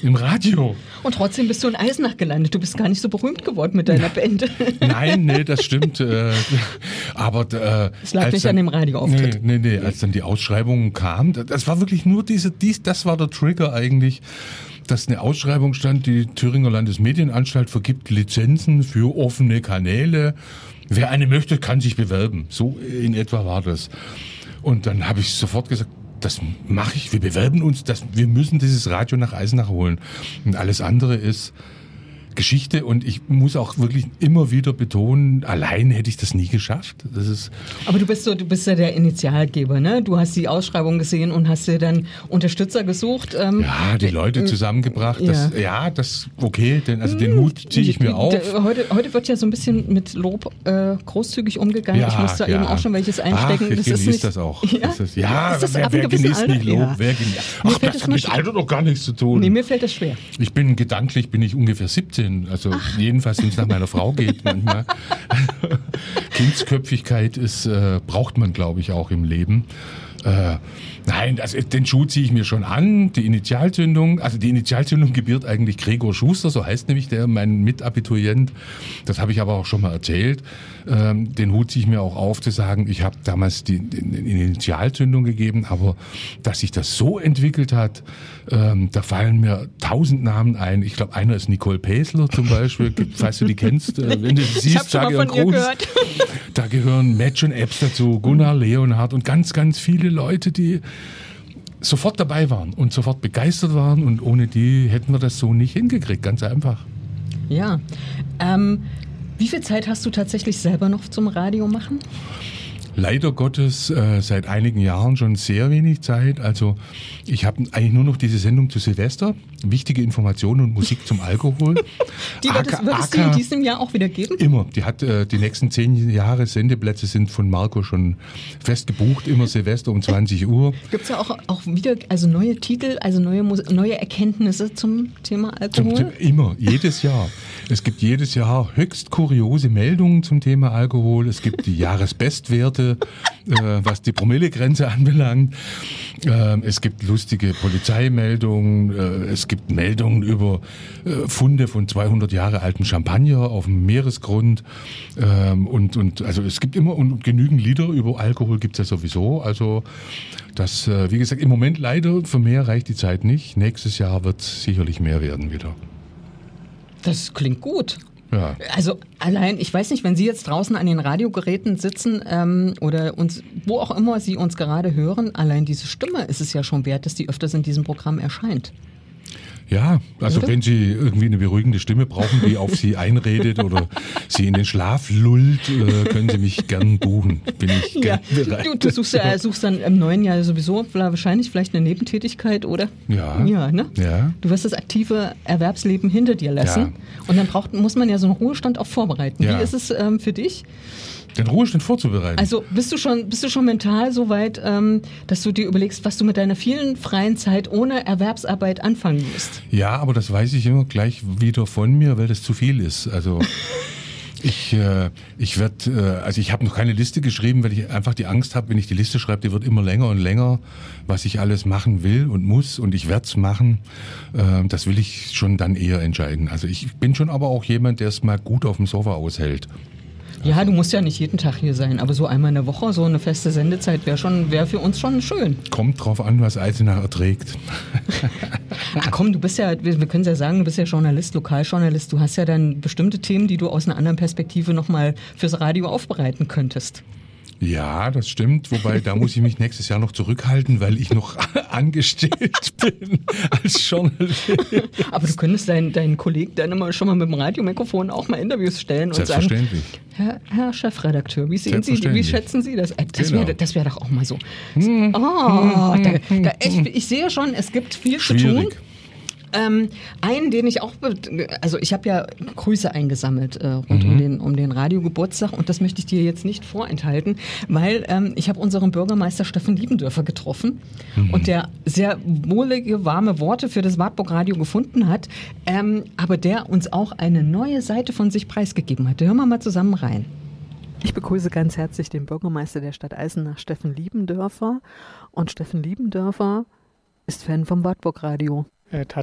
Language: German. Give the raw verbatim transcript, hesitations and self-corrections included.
Im Radio. Und trotzdem bist du in Eisenach gelandet. Du bist gar nicht so berühmt geworden mit deiner Band. Nein, nee, das stimmt. Äh, aber äh, es lag nicht dann, an dem Radioauftritt. Nee, nee, nee, als dann die Ausschreibung kam, das war wirklich nur diese, dies, das war der Trigger eigentlich, dass eine Ausschreibung stand, die Thüringer Landesmedienanstalt vergibt Lizenzen für offene Kanäle. Wer eine möchte, kann sich bewerben. So in etwa war das. Und dann habe ich sofort gesagt, das mache ich, wir bewerben uns, das, wir müssen dieses Radio nach Eisenach holen. Und alles andere ist Geschichte und ich muss auch wirklich immer wieder betonen, allein hätte ich das nie geschafft. Das ist Aber du bist so, du bist ja der Initialgeber, ne? Du hast die Ausschreibung gesehen und hast dir dann Unterstützer gesucht. Ähm, ja, die Leute äh, zusammengebracht. Das, ja. ja, das okay, denn, also den Hut ziehe ich mir auf. Heute, heute wird ja so ein bisschen mit Lob äh, großzügig umgegangen. Ja, ich muss da ja. eben auch schon welches einstecken. Ach, ich das genieße ist nicht, das auch. Ja, das ist, ja ist das wer, wer genießt Alter? nicht Lob? Ja. Wer genießt, ach, das hat mit Alter doch gar nichts zu tun. Nee, mir fällt das schwer. Ich bin gedanklich, bin ich ungefähr siebzehn, also ach. jedenfalls, wenn es nach meiner Frau geht manchmal. Kindsköpfigkeit ist, äh, braucht man, glaube ich, auch im Leben. Äh, nein, also den Schuh ziehe ich mir schon an. Die Initialzündung, also die Initialzündung gebiert eigentlich Gregor Schuster, so heißt nämlich der, mein Mitabiturient. Das habe ich aber auch schon mal erzählt. Ähm, den Hut ziehe ich mir auch auf, zu sagen, ich habe damals die, die, die Initialzündung gegeben, aber dass sich das so entwickelt hat, ähm, da fallen mir tausend Namen ein. Ich glaube, einer ist Nicole Päsler zum Beispiel, falls du die kennst. Äh, wenn du sie siehst, sage ich Gruß. Da gehören Match und Apps dazu, Gunnar Leonhardt und ganz, ganz viele Leute, die sofort dabei waren und sofort begeistert waren und ohne die hätten wir das so nicht hingekriegt, ganz einfach. Ja, ähm, wie viel Zeit hast du tatsächlich selber noch zum Radio machen? Leider Gottes äh, seit einigen Jahren schon sehr wenig Zeit. Also ich habe eigentlich nur noch diese Sendung zu Silvester, wichtige Informationen und Musik zum Alkohol. Die wird es, wird es die in diesem Jahr auch wieder geben? Immer. Die hat äh, die nächsten zehn Jahre Sendeplätze sind von Marco schon fest gebucht, immer Silvester um zwanzig Uhr. Gibt es ja auch, auch wieder also neue Titel, also neue, neue Erkenntnisse zum Thema Alkohol? Zum, immer, jedes Jahr. Es gibt jedes Jahr höchst kuriose Meldungen zum Thema Alkohol. Es gibt die Jahresbestwerte, äh, was die Promillegrenze anbelangt. Äh, es gibt lustige Polizeimeldungen. Äh, es gibt Meldungen über äh, Funde von zweihundert Jahre altem Champagner auf dem Meeresgrund. Äh, und, und also es gibt immer und genügend Lieder über Alkohol gibt es ja sowieso. Also das, äh, wie gesagt, im Moment leider für mehr reicht die Zeit nicht. Nächstes Jahr wird es sicherlich mehr werden wieder. Das klingt gut. Ja. Also allein, ich weiß nicht, wenn Sie jetzt draußen an den Radiogeräten sitzen ähm, oder uns, wo auch immer Sie uns gerade hören, allein diese Stimme ist es ja schon wert, dass die öfters in diesem Programm erscheint. Ja, also oder? Wenn Sie irgendwie eine beruhigende Stimme brauchen, die auf Sie einredet oder Sie in den Schlaf lullt, äh, können Sie mich gern buchen. Bin ich gern ja. bereit. Du, du suchst, ja, suchst dann im neuen Jahr sowieso wahrscheinlich vielleicht eine Nebentätigkeit, oder? Ja. Ja, ne? Ja. Du wirst das aktive Erwerbsleben hinter dir lassen. Ja. Und dann braucht, muss man ja so einen Ruhestand auch vorbereiten. Ja. Wie ist es ähm, für dich? Den Ruhestand vorzubereiten. Also bist du schon, bist du schon mental so weit, ähm, dass du dir überlegst, was du mit deiner vielen freien Zeit ohne Erwerbsarbeit anfangen musst? Ja, aber das weiß ich immer gleich wieder von mir, weil das zu viel ist. Also ich, äh, ich werde, äh, also ich habe noch keine Liste geschrieben, weil ich einfach die Angst habe, wenn ich die Liste schreibe, die wird immer länger und länger, was ich alles machen will und muss und ich werde es machen. Äh, das will ich schon dann eher entscheiden. Also ich bin schon aber auch jemand, der es mal gut auf dem Sofa aushält. Ja, du musst ja nicht jeden Tag hier sein, aber so einmal in der Woche, so eine feste Sendezeit wäre schon, wäre für uns schon schön. Kommt drauf an, was Eisenach erträgt. Ach komm, du bist ja, wir, wir können es ja sagen, du bist ja Journalist, Lokaljournalist. Du hast ja dann bestimmte Themen, die du aus einer anderen Perspektive nochmal fürs Radio aufbereiten könntest. Ja, das stimmt. Wobei, da muss ich mich nächstes Jahr noch zurückhalten, weil ich noch angestellt bin als Journalist. Aber du könntest deinen, deinen Kollegen dann immer schon mal mit dem Radiomikrofon auch mal Interviews stellen und sagen, Herr, Herr Chefredakteur, wie sehen Sie, wie schätzen Sie das? Das wäre genau. das wär doch auch mal so. Hm. Oh, da, da, ich, ich sehe schon, es gibt viel Schwierig. zu tun. Ähm, einen, den ich auch, also ich habe ja Grüße eingesammelt äh, rund mhm. um den, um den Radiogeburtstag und das möchte ich dir jetzt nicht vorenthalten, weil ähm, ich habe unseren Bürgermeister Steffen Liebendörfer getroffen mhm. und der sehr wohlige, warme Worte für das Wartburg Radio gefunden hat, ähm, aber der uns auch eine neue Seite von sich preisgegeben hat. Hören wir mal zusammen rein. Ich begrüße ganz herzlich den Bürgermeister der Stadt Eisenach, Steffen Liebendörfer, und Steffen Liebendörfer ist Fan vom Wartburg Radio. Äh,